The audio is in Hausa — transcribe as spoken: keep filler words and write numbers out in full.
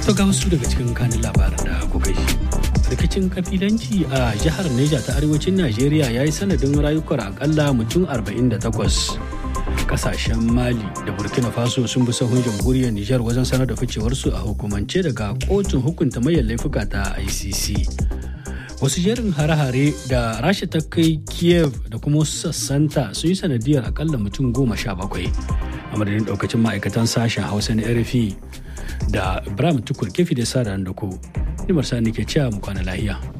To ga wasu daga cikin kanin labaran da kuka ji. Rikicin kabilanci a jihar Neja ta arewacin Najeriya ya yi sanadin rayukan akalla mutum arba'in da takwas. Kasashen Mali da Burkina Faso sun bi sahun jamhuriyar Nijar wajen sanar da ficewarsu a hukumance daga kotun hukunta mayan laifuka ta I C C. Wasu jerin hare-hare da Rasha ta kai Kiev da kuma wasu sassanta sun yi sanadiyar akalla mutum goma sha bakwai. A madadin daukacin ma'aikatan sashen Hausa na R F I da Ibrahim Tukur kefi da sa da ku. Nimar Sani ke cewa mu kwana lahiya.